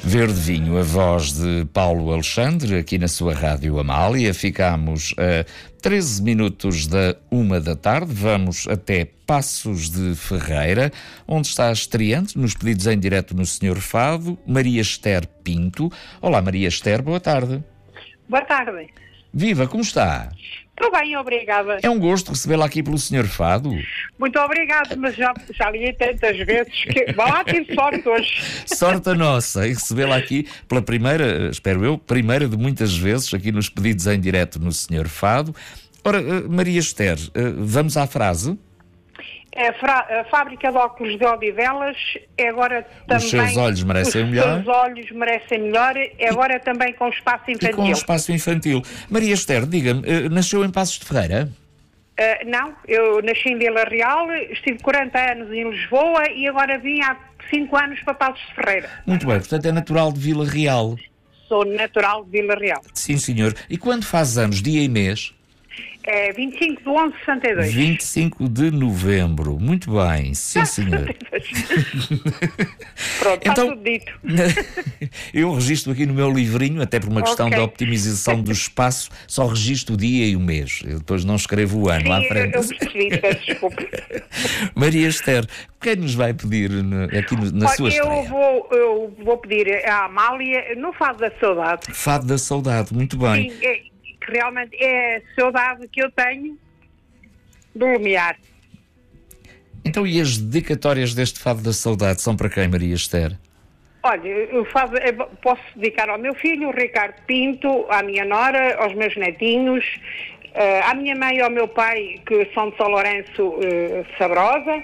Verde Vinho, a voz de Paulo Alexandre, aqui na sua Rádio Amália. Ficamos a 13 minutos da 1 da tarde. Vamos até Passos de Ferreira, onde está a estreante nos pedidos em direto no Senhor Fado, Maria Esther Pinto. Olá, Maria Esther, boa tarde. Boa tarde. Viva, como está? Estou bem, obrigada. É um gosto recebê-la aqui pelo Senhor Fado. Muito obrigada, mas já liguei tantas vezes que vá lá, tive sorte hoje. Sorte a nossa em recebê-la aqui pela primeira, espero eu, primeira de muitas vezes aqui nos pedidos em direto no Senhor Fado. Ora, Maria Esther, vamos à frase? A fábrica de óculos de Odivelas é agora também... Os seus olhos merecem melhor. Os seus olhos merecem melhor, é agora também com espaço infantil. E com espaço infantil. Maria Esther, diga-me, nasceu em Passos de Ferreira? Não, eu nasci em Vila Real, estive 40 anos em Lisboa e agora vim há 5 anos para Passos de Ferreira. Muito bem, portanto é natural de Vila Real. Sou natural de Vila Real. Sim, senhor. E quando faz anos, dia e mês? É 25 de 11/62. 25 de novembro. Muito bem, sim, senhor. Pronto, está tudo dito. Eu registro aqui no meu livrinho, até por uma questão de optimização do espaço, só registro o dia e o mês. Eu depois não escrevo o ano à frente. Eu percebi, peço desculpa. Maria Esther, quem nos vai pedir aqui na sua estreia? Eu vou pedir à Amália no Fado da Saudade. Fado da Saudade, muito bem. Sim, que realmente é a saudade que eu tenho do Lumiar. Então, e as dedicatórias deste Fado da Saudade são para quem, Maria Esther? Olha, eu posso dedicar ao meu filho, o Ricardo Pinto, à minha nora, aos meus netinhos, à minha mãe e ao meu pai, que são de São Lourenço, Sabrosa.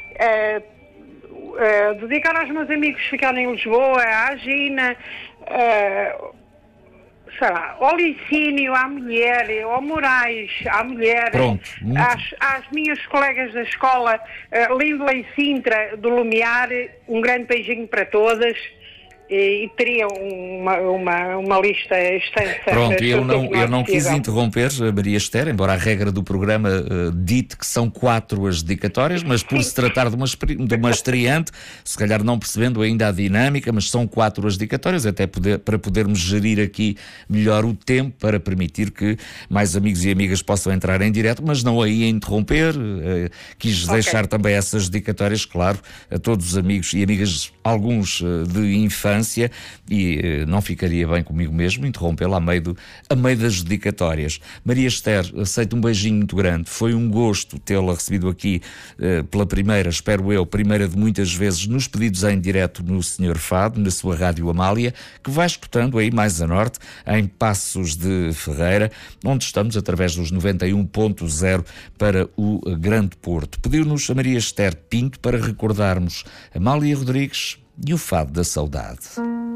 Dedicar aos meus amigos que ficaram em Lisboa, à Gina, ao Licínio, à mulher, ao Moraes, à mulher, às minhas colegas da escola, Lindla e Sintra, do Lumiar, um grande beijinho para todas. E teria uma lista extensa. Pronto, eu não quis interromper a Maria Esther, embora a regra do programa dite que são 4 as dedicatórias, mas por se tratar de uma estreante, se calhar não percebendo ainda a dinâmica, mas são 4 as dedicatórias, até para podermos gerir aqui melhor o tempo, para permitir que mais amigos e amigas possam entrar em direto, mas não aí a interromper. Quis deixar também essas dedicatórias, claro, a todos os amigos e amigas, alguns de infância, e não ficaria bem comigo mesmo interrompê-la a meio das dedicatórias. Maria Esther, aceito um beijinho muito grande. Foi um gosto tê-la recebido aqui pela primeira, espero eu, primeira de muitas vezes nos pedidos em direto no Senhor Fado, na sua Rádio Amália, que vai escutando aí mais a norte, em Passos de Ferreira, onde estamos através dos 91.0 para o Grande Porto. Pediu-nos a Maria Esther Pinto para recordarmos Amália Rodrigues e o Fado da Saudade.